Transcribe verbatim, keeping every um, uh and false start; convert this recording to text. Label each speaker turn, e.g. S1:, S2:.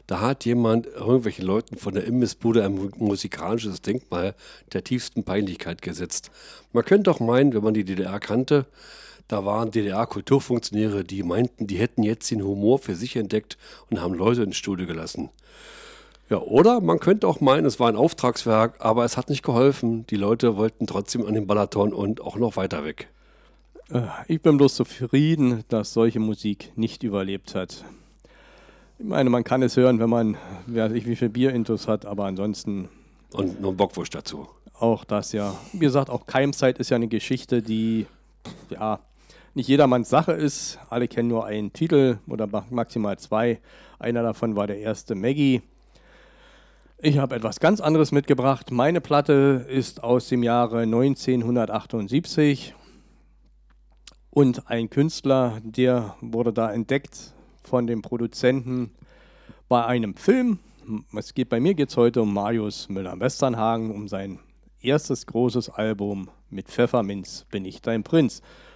S1: Da hat jemand irgendwelchen Leuten von der Imbissbude ein mu- musikalisches Denkmal der tiefsten Peinlichkeit gesetzt. Man könnte doch meinen, wenn man die D D R kannte, da waren D D R-Kulturfunktionäre, die meinten, die hätten jetzt den Humor für sich entdeckt und haben Leute ins Studio gelassen. Ja, oder man könnte auch meinen, es war ein Auftragswerk, aber es hat nicht geholfen. Die Leute wollten trotzdem an den Balaton und auch noch weiter weg.
S2: Äh, Ich bin bloß zufrieden, dass solche Musik nicht überlebt hat. Ich meine, man kann es hören, wenn man, wer weiß ich, wie viel Bierintus hat, aber ansonsten
S1: Und noch Bockwurst dazu.
S2: auch das ja. Wie gesagt, auch Keimzeit ist ja eine Geschichte, die ja nicht jedermanns Sache ist. Alle kennen nur einen Titel oder ma- maximal zwei. Einer davon war der erste Maggie. Ich habe etwas ganz anderes mitgebracht. Meine Platte ist aus dem Jahre neunzehnhundertachtundsiebzig und ein Künstler, der wurde da entdeckt von dem Produzenten bei einem Film. Es geht, bei mir geht es heute um Marius Müller-Westernhagen, um sein erstes großes Album mit Pfefferminz bin ich dein Prinz.